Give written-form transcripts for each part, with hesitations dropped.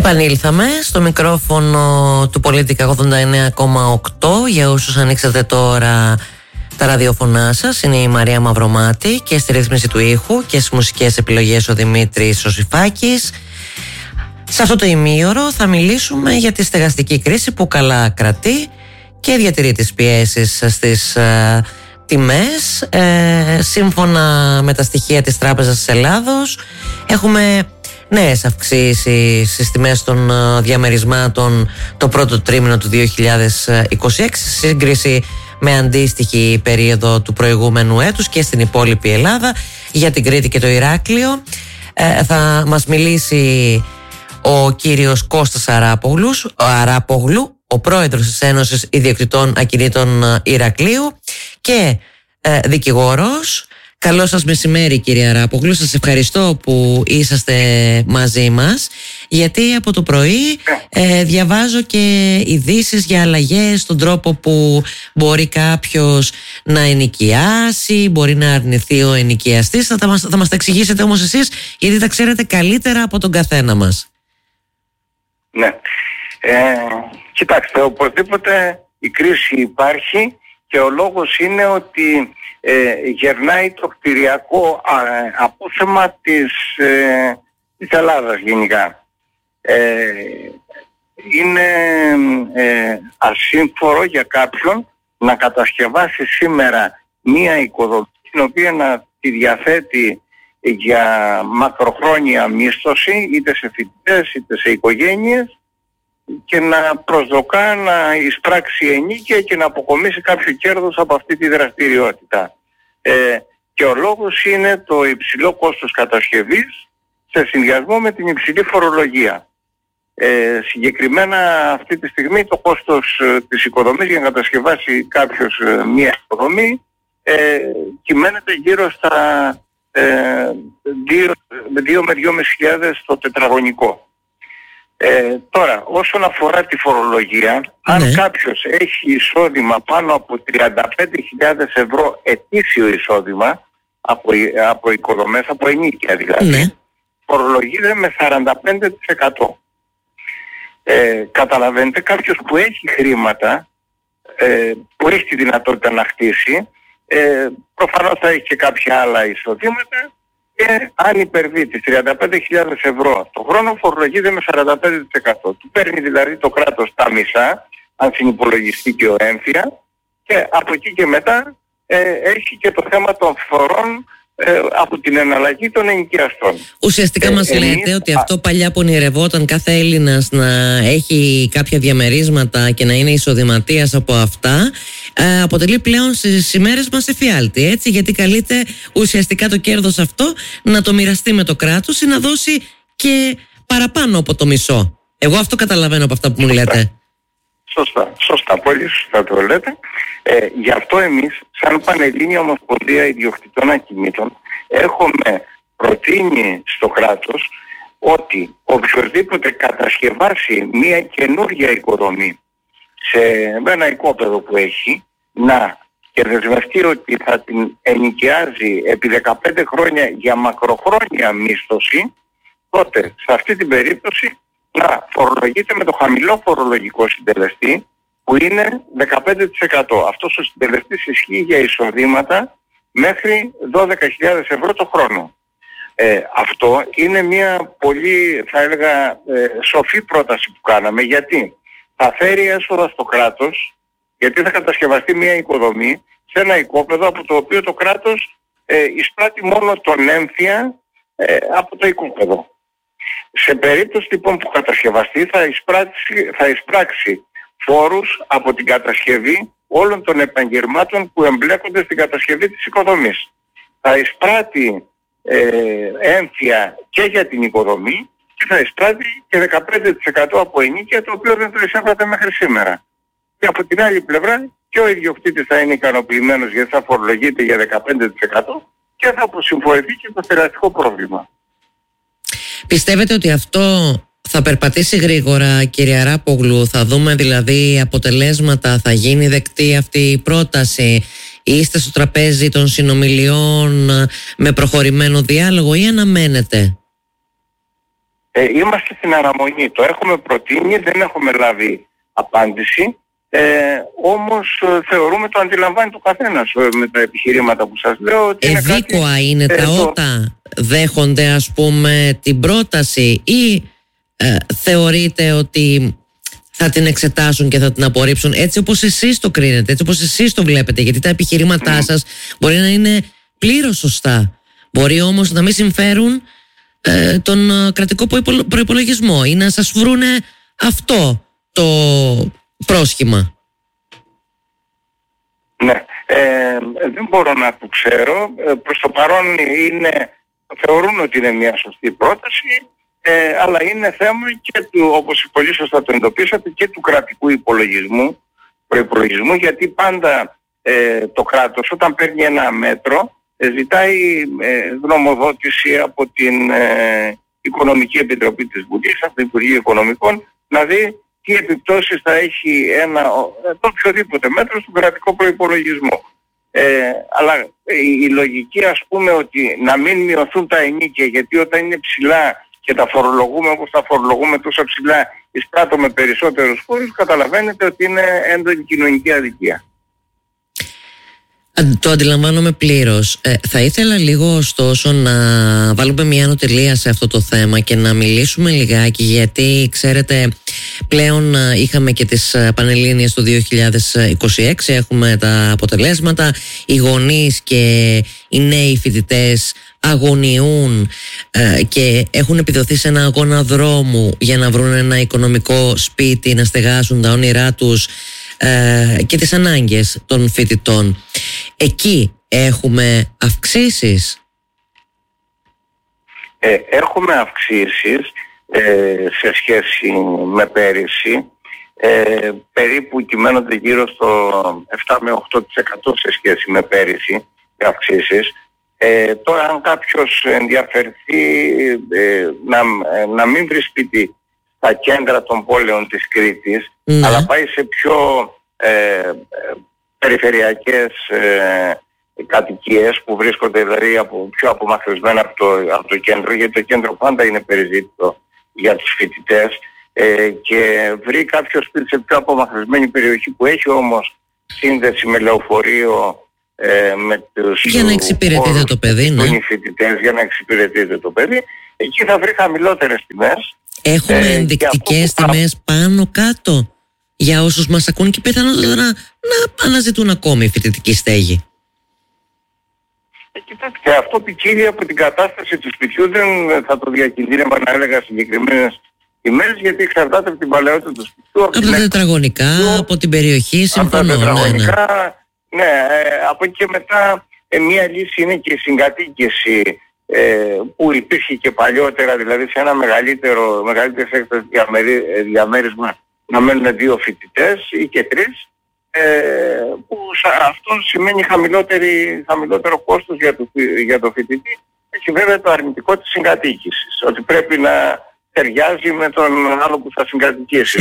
Επανήλθαμε στο μικρόφωνο του Πολίτικα 89,8. Για όσους ανοίξατε τώρα τα ραδιοφωνά σας, είναι η Μαρία Μαυρομάτη και στη ρύθμιση του ήχου και στις μουσικές επιλογές ο Δημήτρης Σωσιφάκης. Σε αυτό το ημίωρο θα μιλήσουμε για τη στεγαστική κρίση που καλά κρατεί και διατηρεί τις πιέσεις στις τιμές. Σύμφωνα με τα στοιχεία της Τράπεζας της Ελλάδος, έχουμε νέες αυξήσεις στις τιμές των διαμερισμάτων το πρώτο τρίμηνο του 2026 σε σύγκριση με αντίστοιχη περίοδο του προηγούμενου έτους και στην υπόλοιπη Ελλάδα. Για την Κρήτη και το Ηράκλειο θα μας μιλήσει ο κύριος Κώστας Αράπογλου, ο πρόεδρος της Ένωσης Ιδιοκτητών Ακινήτων Ηρακλείου και δικηγόρος. Καλό σας μεσημέρι, κύριε Αράπογλου. Σας ευχαριστώ που είσαστε μαζί μας, γιατί από το πρωί διαβάζω και ειδήσεις για αλλαγές στον τρόπο που μπορεί κάποιος να ενοικιάσει, μπορεί να αρνηθεί ο ενοικιαστής. Θα μας τα εξηγήσετε όμως εσείς, γιατί τα ξέρετε καλύτερα από τον καθένα μας. Ναι. Κοιτάξτε, οπωσδήποτε η κρίση υπάρχει και ο λόγος είναι ότι γερνάει το κτηριακό απόθεμα της Ελλάδας γενικά. Είναι ασύμφορο για κάποιον να κατασκευάσει σήμερα μία οικοδομή την οποία να τη διαθέτει για μακροχρόνια μίσθωση, είτε σε φοιτητές είτε σε οικογένειες, και να προσδοκά να εισπράξει ενοίκια και να αποκομίσει κάποιο κέρδος από αυτή τη δραστηριότητα. Και ο λόγος είναι το υψηλό κόστος κατασκευής σε συνδυασμό με την υψηλή φορολογία. Συγκεκριμένα αυτή τη στιγμή το κόστος της οικοδομής για να κατασκευάσει κάποιος μία οικοδομή κυμαίνεται γύρω στα 2 με 2.500 το τετραγωνικό. Τώρα, όσον αφορά τη φορολογία, αν κάποιος έχει εισόδημα πάνω από 35.000 ευρώ ετήσιο εισόδημα από οικοδομές, από ενοίκια δηλαδή, φορολογείται με 45%. Καταλαβαίνετε, κάποιος που έχει χρήματα, που έχει τη δυνατότητα να χτίσει, προφανώς θα έχει και κάποια άλλα εισοδήματα, και αν υπερβεί τις 35.000 ευρώ το χρόνο φορολογείται με 45%. Του παίρνει δηλαδή το κράτος τα μισά, αν συνυπολογιστεί και ο έμφυα, και από εκεί και μετά έχει και το θέμα των φορών από την εναλλαγή των ενοικιαστών. Ουσιαστικά μας λέτε ότι αυτό παλιά που ονειρευόταν κάθε Έλληνας να έχει κάποια διαμερίσματα και να είναι εισοδηματίας από αυτά, αποτελεί πλέον στις ημέρες μας εφιάλτη, έτσι, γιατί καλείται ουσιαστικά το κέρδος αυτό να το μοιραστεί με το κράτος ή να δώσει και παραπάνω από το μισό. Εγώ αυτό καταλαβαίνω από αυτά που μου λέτε. Σωστά, πολύ σωστά το λέτε. Γι' αυτό εμείς, σαν Πανελλήνια Ομοσπονδία Ιδιοκτητών Ακινήτων, έχουμε προτείνει στο κράτος ότι οποιοδήποτε κατασκευάσει μια καινούργια οικοδομή σε ένα οικόπεδο που έχει, και δεσμευτεί ότι θα την ενοικιάζει επί 15 χρόνια για μακροχρόνια μίσθωση, τότε σε αυτή την περίπτωση να φορολογείται με το χαμηλό φορολογικό συντελεστή, που είναι 15%. Αυτός ο συντελεστής ισχύει για εισοδήματα μέχρι 12.000 ευρώ το χρόνο. Αυτό είναι μια πολύ, θα έλεγα, σοφή πρόταση που κάναμε, γιατί θα φέρει έσοδα στο κράτος, γιατί θα κατασκευαστεί μια οικοδομή σε ένα οικόπεδο από το οποίο το κράτος εισπράττει μόνο τον έμφυα από το οικόπεδο. Σε περίπτωση λοιπόν που κατασκευαστεί θα εισπράξει φόρους από την κατασκευή όλων των επαγγελμάτων που εμπλέκονται στην κατασκευή της οικοδομής. Θα εισπράττει έμφυα και για την οικοδομή και θα εισπράττει και 15% από ενοίκια, το οποίο δεν το εισέπρατε μέχρι σήμερα. Και από την άλλη πλευρά και ο ιδιοκτήτης θα είναι ικανοποιημένος, γιατί θα φορολογείται για 15% και θα αποσυμφορηθεί και το τεραστικό πρόβλημα. Πιστεύετε ότι αυτό θα περπατήσει γρήγορα, κύριε Αράπογλου? Θα δούμε δηλαδή αποτελέσματα? Θα γίνει δεκτή αυτή η πρόταση? Είστε στο τραπέζι των συνομιλιών με προχωρημένο διάλογο ή αναμένετε? Είμαστε στην αναμονή. Το έχουμε προτείνει, δεν έχουμε λάβει απάντηση. Όμως θεωρούμε, το αντιλαμβάνει το καθένας με τα επιχειρήματα που σας λέω. Ότι ευήκοα είναι τα ότα, δέχονται ας πούμε την πρόταση, ή θεωρείτε ότι θα την εξετάσουν και θα την απορρίψουν έτσι όπως εσείς το κρίνετε, έτσι όπως εσείς το βλέπετε? Γιατί τα επιχειρήματά σας μπορεί να είναι πλήρως σωστά, μπορεί όμως να μην συμφέρουν τον κρατικό προϋπολογισμό ή να σας βρούνε αυτό το πρόσχημα. Ναι, δεν μπορώ να το ξέρω. Προς το παρόν θεωρούν ότι είναι μια σωστή πρόταση, αλλά είναι θέμα και του, όπως πολύ σωστά το εντοπίσατε, και του κρατικού προϋπολογισμού, γιατί πάντα το κράτος όταν παίρνει ένα μέτρο ζητάει γνωμοδότηση από την Οικονομική Επιτροπή της Βουλής, από το Υπουργείο Οικονομικών, να δει τι επιπτώσεις θα έχει το οποιοδήποτε μέτρο στον κρατικό προϋπολογισμό. Αλλά η λογική, ας πούμε, ότι να μην μειωθούν τα ενοίκια, γιατί όταν είναι ψηλά και τα φορολογούμε όπως τα φορολογούμε τόσο ψηλά, εισπράττουμε περισσότερους φόρους, καταλαβαίνετε ότι είναι έντονη κοινωνική αδικία. Το αντιλαμβάνομαι πλήρως. Θα ήθελα λίγο ωστόσο να βάλουμε μια ανωτελεία σε αυτό το θέμα και να μιλήσουμε λιγάκι, γιατί ξέρετε πλέον είχαμε και τις Πανελλήνιες το 2026, έχουμε τα αποτελέσματα, οι γονείς και οι νέοι φοιτητές αγωνιούν και έχουν επιδοθεί σε ένα αγώνα δρόμου για να βρουν ένα οικονομικό σπίτι, να στεγάσουν τα όνειρά τους και τις ανάγκες των φοιτητών. Εκεί έχουμε αυξήσεις? Έχουμε αυξήσεις σε σχέση με πέρυσι, περίπου κυμαίνονται γύρω στο 7 με 8% σε σχέση με πέρυσι οι αυξήσεις. Τώρα αν κάποιος ενδιαφερθεί να μην βρει σπίτι στα κέντρα των πόλεων της Κρήτης, αλλά πάει σε πιο περιφερειακές κατοικίες που βρίσκονται δηλαδή πιο απομακρυσμένα από το κέντρο, γιατί το κέντρο πάντα είναι περιζήτητο για τους φοιτητές, και βρει κάποιο σπίτι σε πιο απομακρυσμένη περιοχή που έχει όμως σύνδεση με λεωφορείο, με τους για να εξυπηρετείτε το παιδί, ναι. Φοιτητές, για να εξυπηρετείτε το παιδί, εκεί θα βρει χαμηλότερες τιμές. Έχουμε ενδεικτικές τιμές πάνω κάτω για όσους μας ακούν και πιθανότατα να αναζητούν ακόμη φοιτητική στέγη? Κοιτάξτε, αυτό ποικίλει από την κατάσταση του σπιτιού. Δεν θα το διακινδύνευα να έλεγα συγκεκριμένες τιμές, γιατί εξαρτάται από την παλαιότητα του σπιτιού. Από τα τετραγωνικά, από την περιοχή, συμφωνώ. Από τα τετραγωνικά, ναι, από εκεί και μετά μία λύση είναι και η συγκατοίκηση, που υπήρχε και παλιότερα, δηλαδή σε ένα μεγαλύτερη έκταση διαμέρισμα να μένουν 2 φοιτητές ή και 3, που αυτό σημαίνει χαμηλότερο κόστος για το φοιτητή. Έχει βέβαια το αρνητικό της συγκατοίκησης, ότι πρέπει να ταιριάζει με τον άλλο που θα συγκατοικήσει.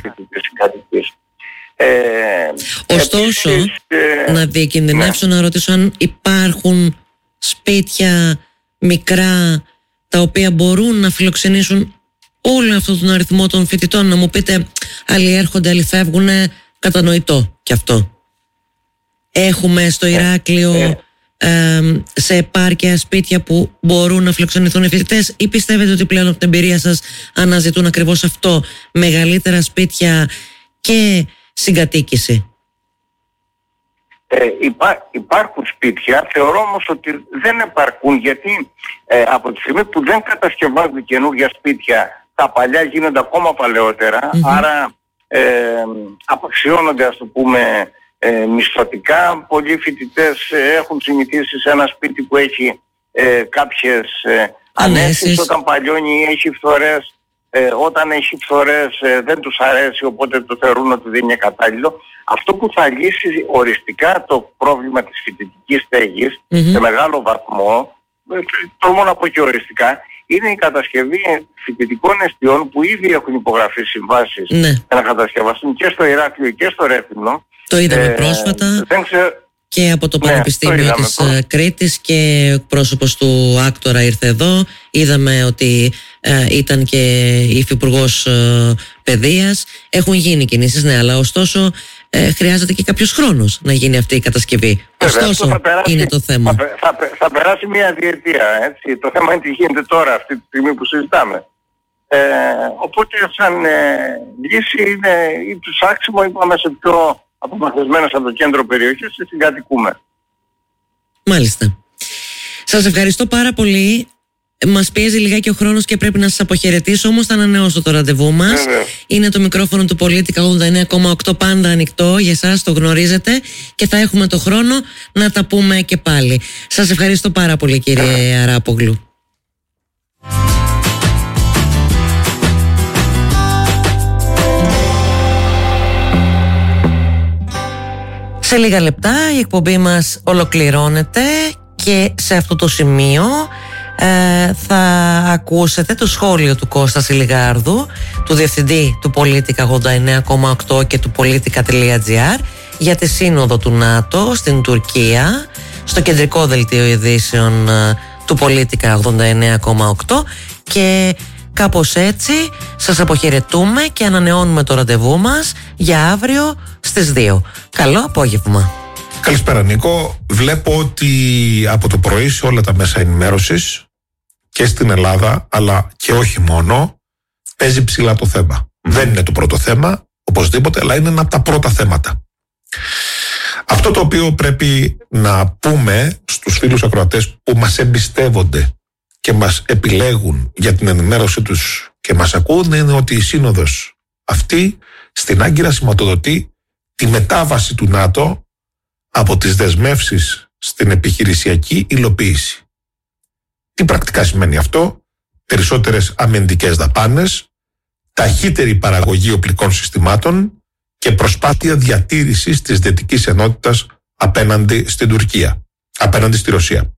Ωστόσο, να διακινδυνεύσω, να ρωτήσω αν υπάρχουν σπίτια μικρά τα οποία μπορούν να φιλοξενήσουν όλο αυτόν τον αριθμό των φοιτητών. Να μου πείτε, άλλοι έρχονται, άλλοι φεύγουν, κατανοητό κι αυτό. Έχουμε στο Ηράκλειο σε επάρκεια σπίτια που μπορούν να φιλοξενηθούν οι φοιτητές, ή πιστεύετε ότι πλέον από την εμπειρία σας αναζητούν ακριβώς αυτό, μεγαλύτερα σπίτια και συγκατοίκηση? Υπάρχουν σπίτια, θεωρώ όμως ότι δεν επαρκούν, γιατί από τη στιγμή που δεν κατασκευάζονται καινούργια σπίτια, τα παλιά γίνονται ακόμα παλαιότερα, άρα απαξιώνονται, ας το πούμε, μισθωτικά. Πολλοί φοιτητές έχουν συνηθίσει σε ένα σπίτι που έχει κάποιες ανέσεις, όταν παλιώνει έχει φθορές. Όταν έχει φθορές δεν τους αρέσει, οπότε το θεωρούν ότι δεν είναι κατάλληλο. Αυτό που θα λύσει οριστικά το πρόβλημα της φοιτητικής στέγης σε μεγάλο βαθμό, τολμώ να πω και οριστικά, είναι η κατασκευή φοιτητικών εστιών που ήδη έχουν υπογραφεί συμβάσεις για να κατασκευαστούν και στο Ηράκλειο και στο Ρέθυμνο. Το είδαμε πρόσφατα. και από το Πανεπιστήμιο της Κρήτης και ο πρόσωπος του Άκτορα ήρθε εδώ. Είδαμε ότι ήταν και η Υφυπουργός Παιδείας. Έχουν γίνει κινήσεις, ναι, αλλά ωστόσο χρειάζεται και κάποιος χρόνος να γίνει αυτή η κατασκευή. Ωστόσο είναι το θέμα. Θα περάσει μια διετία, έτσι. Το θέμα είναι τι γίνεται τώρα, αυτή τη στιγμή που συζητάμε. Οπότε σαν λύση είναι ή του άξιμο ή πάμε σε πιο απομακρυσμένες από το κέντρο περιοχής και συγκατοικούμε. Μάλιστα. Σας ευχαριστώ πάρα πολύ. Μας πιέζει λιγάκι ο χρόνος και πρέπει να σας αποχαιρετήσω, όμως θα ανανεώσω το ραντεβού μας. Είναι το μικρόφωνο του Πολίτικα 89,8 πάντα ανοιχτό για εσάς, το γνωρίζετε, και θα έχουμε το χρόνο να τα πούμε και πάλι. Σας ευχαριστώ πάρα πολύ, κύριε Αράπογλου. Σε λίγα λεπτά η εκπομπή μας ολοκληρώνεται και σε αυτό το σημείο θα ακούσετε το σχόλιο του Κώστα Σιλιγάρδου, του Διευθυντή του Πολίτικα 89,8 και του Πολίτικα.gr για τη σύνοδο του ΝΑΤΟ στην Τουρκία, στο κεντρικό δελτίο ειδήσεων του Πολίτικα 89,8, και κάπως έτσι σας αποχαιρετούμε και ανανεώνουμε το ραντεβού μας για αύριο στις 2. Καλό απόγευμα. Καλησπέρα, Νίκο. Βλέπω ότι από το πρωί σε όλα τα μέσα ενημέρωσης και στην Ελλάδα, αλλά και όχι μόνο, παίζει ψηλά το θέμα. Δεν είναι το πρώτο θέμα, οπωσδήποτε, αλλά είναι ένα από τα πρώτα θέματα. Αυτό το οποίο πρέπει να πούμε στους φίλους ακροατές που μας εμπιστεύονται και μας επιλέγουν για την ενημέρωση τους και μας ακούν, είναι ότι η σύνοδος αυτή στην Άγκυρα σηματοδοτεί τη μετάβαση του ΝΑΤΟ από τις δεσμεύσεις στην επιχειρησιακή υλοποίηση. Τι πρακτικά σημαίνει αυτό? Περισσότερες αμυντικές δαπάνες, ταχύτερη παραγωγή οπλικών συστημάτων και προσπάθεια διατήρησης της δυτικής ενότητας απέναντι στην Τουρκία, απέναντι στη Ρωσία.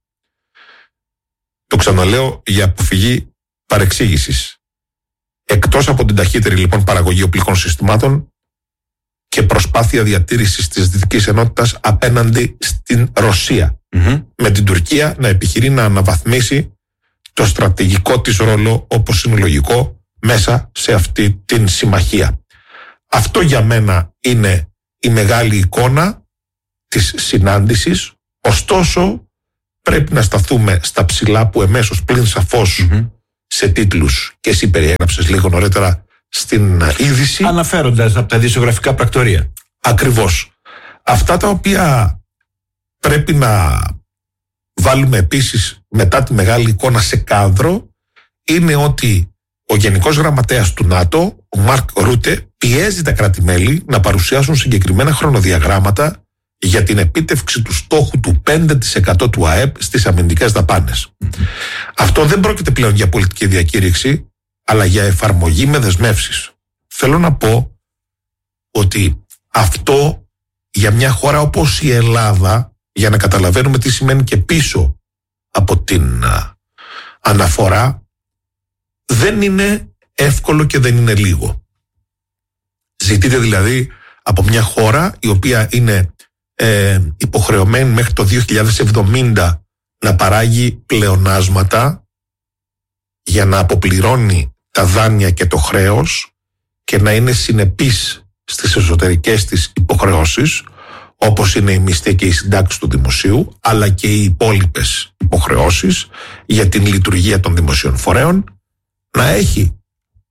Το ξαναλέω για αποφυγή παρεξήγησης. Εκτός από την ταχύτερη λοιπόν παραγωγή οπλικών συστημάτων και προσπάθεια διατήρησης της δυτικής ενότητας απέναντι στην Ρωσία, με την Τουρκία να επιχειρεί να αναβαθμίσει το στρατηγικό της ρόλο, όπως είναι λογικό, μέσα σε αυτή την συμμαχία. Αυτό για μένα είναι η μεγάλη εικόνα της συνάντησης. Ωστόσο πρέπει να σταθούμε στα ψηλά που εμέσως πλην σαφώς σε τίτλους, και εσύ περιέγραψες λίγο νωρίτερα στην είδηση, αναφέροντας από τα ειδησιογραφικά πρακτορία. Ακριβώς. Αυτά τα οποία πρέπει να βάλουμε επίσης μετά τη μεγάλη εικόνα σε κάδρο είναι ότι ο Γενικός Γραμματέας του ΝΑΤΟ, ο Μαρκ Ρούτε, πιέζει τα κράτη-μέλη να παρουσιάσουν συγκεκριμένα χρονοδιαγράμματα για την επίτευξη του στόχου του 5% του ΑΕΠ στις αμυντικές δαπάνες. Αυτό δεν πρόκειται πλέον για πολιτική διακήρυξη, αλλά για εφαρμογή με δεσμεύσεις. Θέλω να πω ότι αυτό για μια χώρα όπως η Ελλάδα, για να καταλαβαίνουμε τι σημαίνει και πίσω από την αναφορά, δεν είναι εύκολο και δεν είναι λίγο. Ζητείτε δηλαδή από μια χώρα η οποία είναι υποχρεωμένη μέχρι το 2070 να παράγει πλεονάσματα για να αποπληρώνει τα δάνεια και το χρέος και να είναι συνεπής στις εσωτερικές της υποχρεώσεις, όπως είναι η μισθή και η συντάξη του δημοσίου, αλλά και οι υπόλοιπες υποχρεώσεις για την λειτουργία των δημοσίων φορέων, να έχει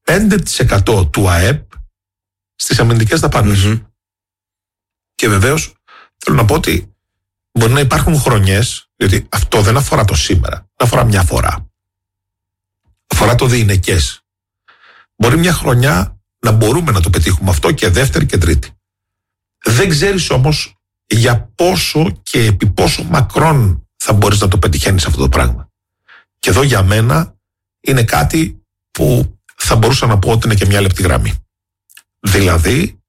5% του ΑΕΠ στις αμυντικές δαπάνες. Και βεβαίως θέλω να πω ότι μπορεί να υπάρχουν χρονιές, διότι αυτό δεν αφορά το σήμερα, αφορά μια φορά. Αφορά το διηνεκές. Μπορεί μια χρονιά να μπορούμε να το πετύχουμε αυτό και δεύτερη και τρίτη. Δεν ξέρεις όμως για πόσο και επί πόσο μακρόν θα μπορείς να το πετυχαίνεις αυτό το πράγμα. Και εδώ για μένα είναι κάτι που θα μπορούσα να πω ότι είναι και μια λεπτή γραμμή. Δηλαδή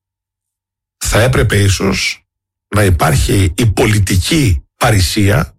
θα έπρεπε ίσως να υπάρχει η πολιτική παρησία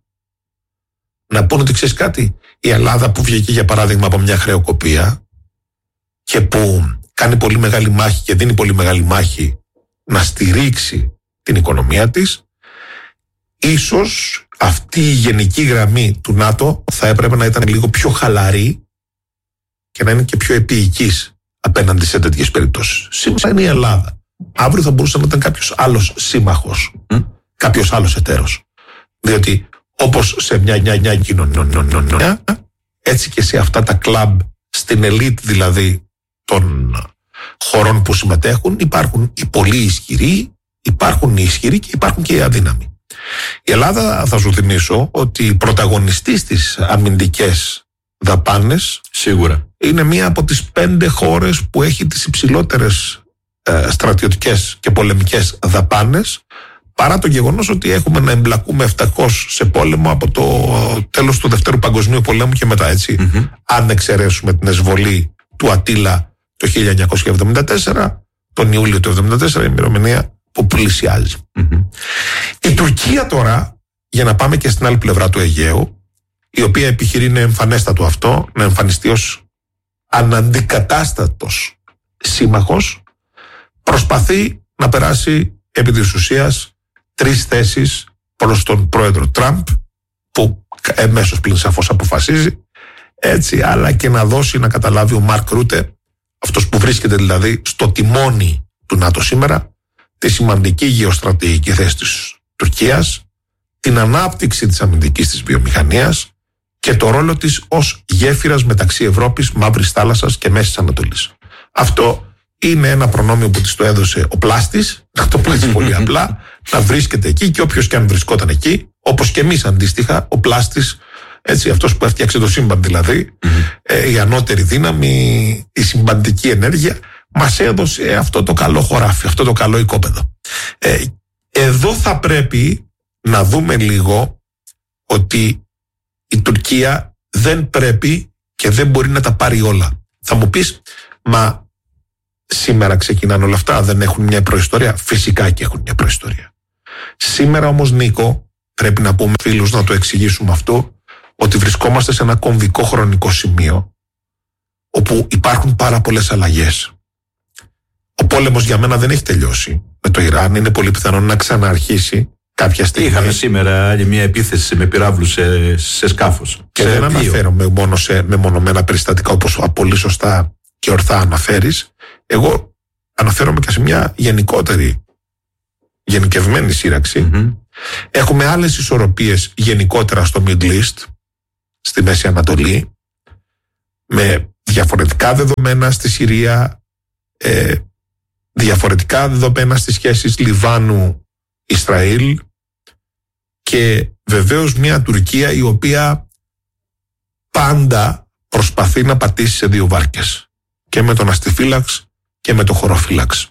να πούνε ότι ξέρεις κάτι, η Ελλάδα που βγήκε για παράδειγμα από μια χρεοκοπία και που κάνει πολύ μεγάλη μάχη και δίνει πολύ μεγάλη μάχη να στηρίξει την οικονομία της, ίσως αυτή η γενική γραμμή του ΝΑΤΟ θα έπρεπε να ήταν λίγο πιο χαλαρή και να είναι και πιο επίοικης απέναντι σε τέτοιες περιπτώσεις. Σήμερα είναι η Ελλάδα. Αύριο θα μπορούσε να ήταν κάποιος άλλος σύμμαχος, κάποιος άλλος εταίρος. Διότι όπως σε μια κοινωνία, έτσι και σε αυτά τα κλαμπ, στην ελίτ δηλαδή των χωρών που συμμετέχουν, υπάρχουν οι πολύ ισχυροί, υπάρχουν οι ισχυροί και υπάρχουν και οι αδύναμοι. Η Ελλάδα, θα σου θυμίσω, ότι πρωταγωνιστής στις αμυντικές δαπάνες σίγουρα είναι μία από τις 5 χώρες που έχει τις υψηλότερες στρατιωτικές και πολεμικές δαπάνες, παρά το γεγονός ότι έχουμε να εμπλακούμε 700 σε πόλεμο από το τέλος του Δευτέρου Παγκοσμίου Πολέμου και μετά, έτσι. Αν εξαιρέσουμε την εισβολή του Ατήλα το 1974, τον Ιούλιο του 1974, η ημερομηνία που πλησιάζει. Η Τουρκία τώρα, για να πάμε και στην άλλη πλευρά του Αιγαίου, η οποία επιχειρεί, είναι εμφανέστατο αυτό, να εμφανιστεί ως αναντικατάστατος σύμμαχος, προσπαθεί να περάσει επί της ουσίας 3 θέσεις προς τον πρόεδρο Τραμπ, που εμέσως πλην σαφώς αποφασίζει, έτσι, αλλά και να δώσει να καταλάβει ο Μαρκ Ρούτε, αυτός που βρίσκεται δηλαδή στο τιμόνι του ΝΑΤΟ σήμερα, τη σημαντική γεωστρατηγική θέση της Τουρκίας, την ανάπτυξη της αμυντικής της βιομηχανίας και το ρόλο της ως γέφυρας μεταξύ Ευρώπης, Μαύρης Θάλασσας και Μέσης Ανατολής. Αυτό είναι ένα προνόμιο που της το έδωσε ο πλάστης, να το πω έτσι πολύ απλά, να βρίσκεται εκεί, και όποιος και αν βρισκόταν εκεί, όπως και εμείς αντίστοιχα, ο πλάστης, έτσι, αυτός που έφτιαξε το σύμπαν δηλαδή, η ανώτερη δύναμη, η συμπαντική ενέργεια, μας έδωσε αυτό το καλό χωράφι, αυτό το καλό οικόπεδο. Εδώ θα πρέπει να δούμε λίγο ότι η Τουρκία δεν πρέπει και δεν μπορεί να τα πάρει όλα. Θα μου πεις, μα σήμερα ξεκινάνε όλα αυτά, δεν έχουν μια προϊστορία? Φυσικά και έχουν μια προϊστορία. Σήμερα όμως, Νίκο, πρέπει να πούμε φίλους, να το εξηγήσουμε αυτό, ότι βρισκόμαστε σε ένα κομβικό χρονικό σημείο όπου υπάρχουν πάρα πολλές αλλαγές. Ο πόλεμος για μένα δεν έχει τελειώσει με το Ιράν, είναι πολύ πιθανό να ξαναρχίσει κάποια στιγμή. Είχαμε σήμερα άλλη μια επίθεση με πυράβλους σε σκάφος. Και δεν αναφέρομαι μόνο σε μεμονωμένα περιστατικά, όπως πολύ σωστά και ορθά αναφέρεις. Εγώ αναφέρομαι και σε μια γενικευμένη σύραξη. Έχουμε άλλες ισορροπίες γενικότερα στο Middle East, στη Μέση Ανατολή, με διαφορετικά δεδομένα στη Συρία, διαφορετικά δεδομένα στις σχέσεις Λιβάνου-Ισραήλ, και βεβαίως μια Τουρκία η οποία πάντα προσπαθεί να πατήσει σε 2 βάρκες, και με τον αστιφύλαξ και με τον χωροφύλαξ.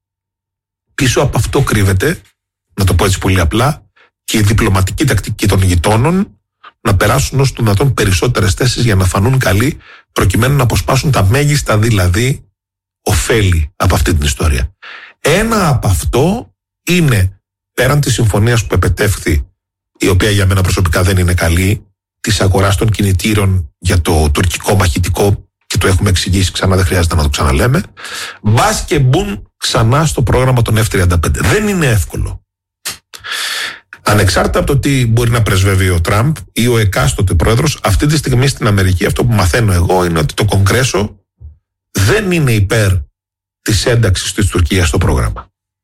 Πίσω από αυτό κρύβεται, να το πω έτσι πολύ απλά, και η διπλωματική τακτική των γειτόνων να περάσουν όσο το δυνατόν περισσότερες θέσεις για να φανούν καλοί, προκειμένου να αποσπάσουν τα μέγιστα δηλαδή ωφέλη από αυτή την ιστορία. Ένα από αυτό είναι, πέραν της συμφωνίας που επετεύχθη, η οποία για μένα προσωπικά δεν είναι καλή, της αγοράς των κινητήρων για το τουρκικό μαχητικό, και το έχουμε εξηγήσει ξανά, δεν χρειάζεται να το ξαναλέμε, μπας και μπουν ξανά στο πρόγραμμα των F-35. Δεν είναι εύκολο. Ανεξάρτητα από το τι μπορεί να πρεσβεύει ο Τραμπ ή ο εκάστοτε πρόεδρος, αυτή τη στιγμή στην Αμερική αυτό που μαθαίνω εγώ είναι ότι το Κογκρέσο δεν είναι υπέρ της ένταξης της Τουρκίας στο πρόγραμμα.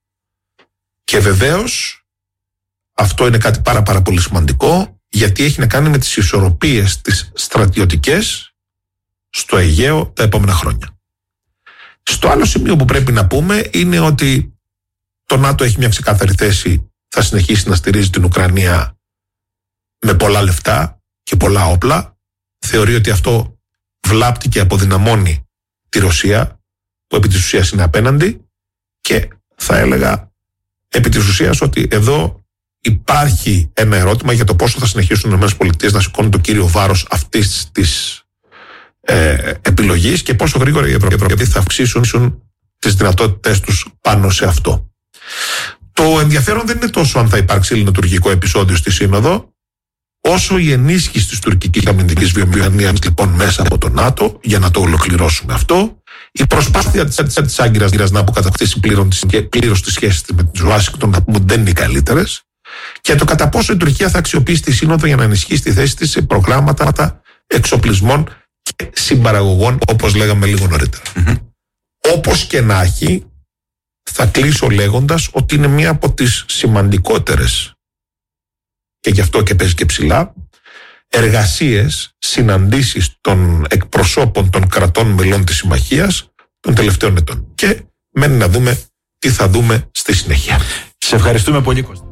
Και βεβαίως αυτό είναι κάτι πάρα πολύ σημαντικό, γιατί έχει να κάνει με τις ισορροπίες τις στρατιωτικές στο Αιγαίο τα επόμενα χρόνια. Στο άλλο σημείο που πρέπει να πούμε είναι ότι το ΝΑΤΟ έχει μια ξεκάθαρη θέση, θα συνεχίσει να στηρίζει την Ουκρανία με πολλά λεφτά και πολλά όπλα. Θεωρεί ότι αυτό βλάπτει και αποδυναμώνει τη Ρωσία, που επί της ουσίας είναι απέναντι, και θα έλεγα επί της ουσίας ότι εδώ υπάρχει ένα ερώτημα για το πόσο θα συνεχίσουν οι ΗΠΑ να σηκώνουν το κύριο βάρος αυτής της επιλογής και πόσο γρήγορα οι Ευρωπαίοι θα αυξήσουν τις δυνατότητες τους πάνω σε αυτό. Το ενδιαφέρον δεν είναι τόσο αν θα υπάρξει ελληνοτουρκικό επεισόδιο στη Σύνοδο, όσο η ενίσχυση της τουρκικής αμυντικής βιομηχανίας λοιπόν μέσα από το ΝΑΤΟ, για να το ολοκληρώσουμε αυτό, η προσπάθεια της Άγκυρας να αποκαταστήσει πλήρως τις σχέσεις με την Ουάσιγκτον, να πούμε ότι δεν είναι οι καλύτερες, Και το κατά πόσο η Τουρκία θα αξιοποιήσει τη Σύνοδο για να ενισχύσει τη θέση της σε προγράμματα εξοπλισμών και συμπαραγωγών, όπως λέγαμε λίγο νωρίτερα. Όπως και να έχει, θα κλείσω λέγοντας ότι είναι μία από τις σημαντικότερες, και γι' αυτό και παίζει και ψηλά, εργασίες, συναντήσεις των εκπροσώπων των κρατών μελών της Συμμαχίας των τελευταίων ετών. Και μένει να δούμε τι θα δούμε στη συνέχεια. Σε ευχαριστούμε πολύ, Κώστα.